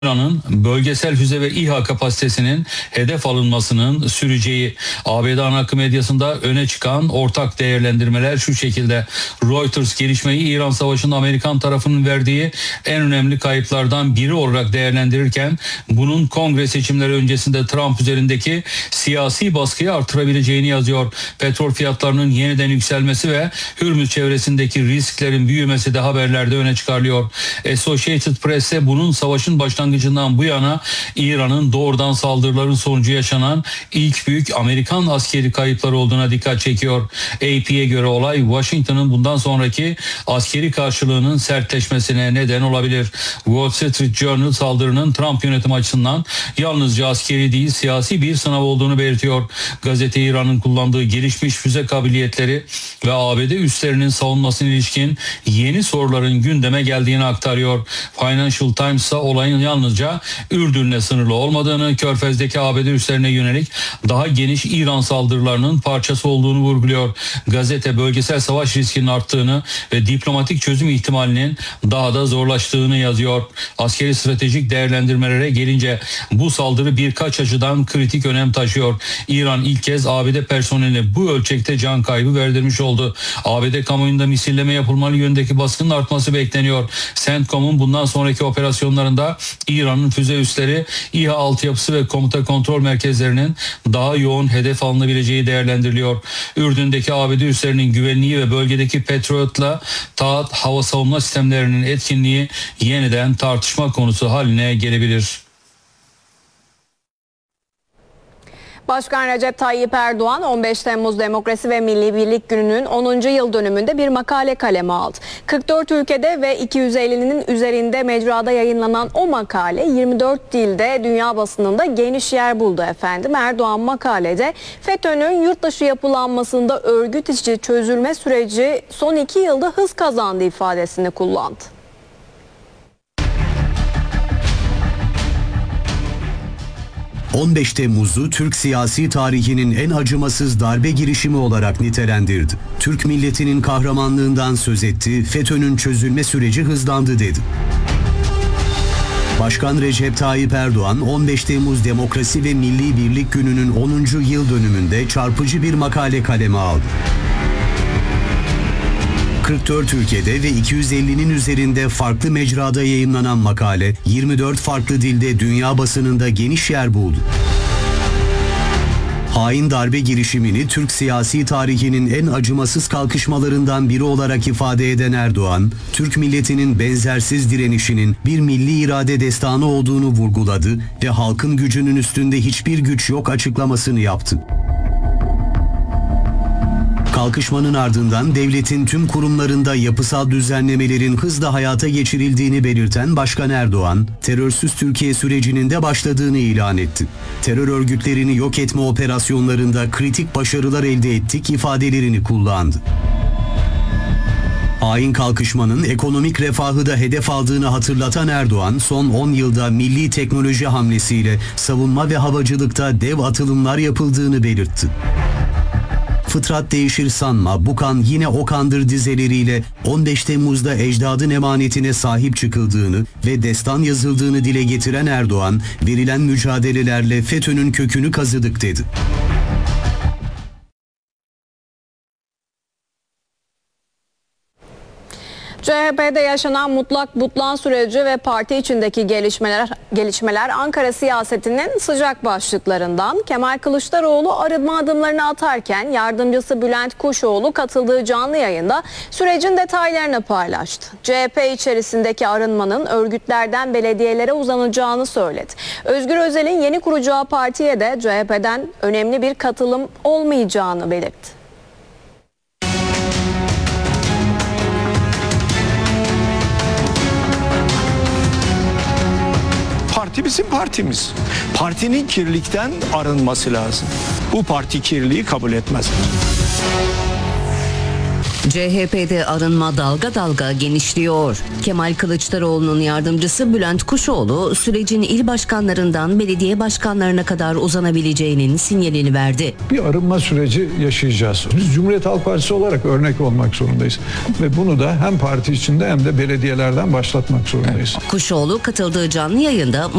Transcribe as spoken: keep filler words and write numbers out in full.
İran'ın bölgesel füze ve İHA kapasitesinin hedef alınmasının süreceği. A B D ana akım medyasında öne çıkan ortak değerlendirmeler şu şekilde. Reuters gelişmeyi İran Savaşı'nda Amerikan tarafının verdiği en önemli kayıplardan biri olarak değerlendirirken bunun kongre seçimleri öncesinde Trump üzerindeki siyasi baskıyı artırabileceğini yazıyor. Petrol fiyatlarının yeniden yükselmesi ve Hürmüz çevresindeki risklerin büyümesi de haberlerde öne çıkarılıyor. Associated Press ise bunun savaşın başlangıcından bu yana İran'ın doğrudan saldırıların sonucu yaşanan ilk büyük Amerikan askeri kayıpları olduğuna dikkat çekiyor. A P'ye göre olay Washington'ın bundan sonraki askeri karşılığının sertleşmesine neden olabilir. Wall Street Journal saldırının Trump yönetimi açısından yalnızca askeri değil siyasi bir sınav olduğunu belirtiyor. Gazete İran'ın kullandığı gelişmiş füze kabiliyetleri ve A B D üslerinin savunmasına ilişkin yeni soruların gündeme geldiğini aktarıyor. Financial Times ise olayın yalnızca Ürdün'le sınırlı olmadığını, Körfez'deki A B D üslerine yönelik daha geniş İran saldırılarının parçası olduğunu vurguluyor. Gazete bölgesel savaş riskinin arttığını ve diplomatik çözüm ihtimalinin daha da zorlaştığını yazıyor. Askeri stratejik değerlendirmelere gelince bu saldırı birkaç açıdan kritik önem taşıyor. İran ilk kez A B D personeline bu ölçekte can kaybı verdirmiş oldu. A B D kamuoyunda misilleme yapılmalı yönündeki baskının artması bekleniyor. CENTCOM'un bundan sonraki operasyonlarında İran'ın füze üsleri, İHA altyapısı ve komuta kontrol merkezlerinin daha yoğun hedef alınabileceği değerlendiriliyor. Ürdün'deki A B D üslerinin güvenliği ve bölgedeki Patriot'la Taat hava savunma sistemlerinin etkinliği yeniden tartışma konusu haline gelebilir. Başkan Recep Tayyip Erdoğan on beş Temmuz Demokrasi ve Milli Birlik Günü'nün onuncu yıl dönümünde bir makale kaleme aldı. kırk dört ülkede ve iki yüz ellinin üzerinde mecrada yayınlanan o makale yirmi dört dilde dünya basınında geniş yer buldu efendim. Erdoğan makalede FETÖ'nün yurt dışı yapılanmasında örgüt içi çözülme süreci son iki yılda hız kazandı ifadesini kullandı. on beş Temmuz'u Türk siyasi tarihinin en acımasız darbe girişimi olarak nitelendirdi. Türk milletinin kahramanlığından söz etti, FETÖ'nün çözülme süreci hızlandı dedi. Başkan Recep Tayyip Erdoğan on beş Temmuz Demokrasi ve Milli Birlik Günü'nün onuncu yıl dönümünde çarpıcı bir makale kaleme aldı. kırk dört ülkede ve iki yüz ellinin üzerinde farklı mecrada yayınlanan makale yirmi dört farklı dilde dünya basınında geniş yer buldu. Hain darbe girişimini Türk siyasi tarihinin en acımasız kalkışmalarından biri olarak ifade eden Erdoğan, Türk milletinin benzersiz direnişinin bir milli irade destanı olduğunu vurguladı ve halkın gücünün üstünde hiçbir güç yok açıklamasını yaptı. Kalkışmanın ardından devletin tüm kurumlarında yapısal düzenlemelerin hızla hayata geçirildiğini belirten Başkan Erdoğan, terörsüz Türkiye sürecinin de başladığını ilan etti. Terör örgütlerini yok etme operasyonlarında kritik başarılar elde ettik ifadelerini kullandı. Hain kalkışmanın ekonomik refahı da hedef aldığını hatırlatan Erdoğan, son on yılda milli teknoloji hamlesiyle savunma ve havacılıkta dev atılımlar yapıldığını belirtti. Fıtrat değişir sanma, bu kan yine o kandır dizeleriyle on beş Temmuz'da ecdadın emanetine sahip çıkıldığını ve destan yazıldığını dile getiren Erdoğan, verilen mücadelelerle FETÖ'nün kökünü kazıdık dedi. C H P'de yaşanan mutlak butlan süreci ve parti içindeki gelişmeler gelişmeler Ankara siyasetinin sıcak başlıklarından. Kemal Kılıçdaroğlu arınma adımlarını atarken yardımcısı Bülent Kuşoğlu katıldığı canlı yayında sürecin detaylarını paylaştı. C H P içerisindeki arınmanın örgütlerden belediyelere uzanacağını söyledi. Özgür Özel'in yeni kuracağı partiye de C H P'den önemli bir katılım olmayacağını belirtti. Parti bizim partimiz. Partinin kirlilikten arınması lazım. Bu parti kirliliği kabul etmez. C H P'de arınma dalga dalga genişliyor. Kemal Kılıçdaroğlu'nun yardımcısı Bülent Kuşoğlu sürecin il başkanlarından belediye başkanlarına kadar uzanabileceğinin sinyalini verdi. Bir arınma süreci yaşayacağız. Biz Cumhuriyet Halk Partisi olarak örnek olmak zorundayız. Ve bunu da hem parti içinde hem de belediyelerden başlatmak zorundayız. Kuşoğlu katıldığı canlı yayında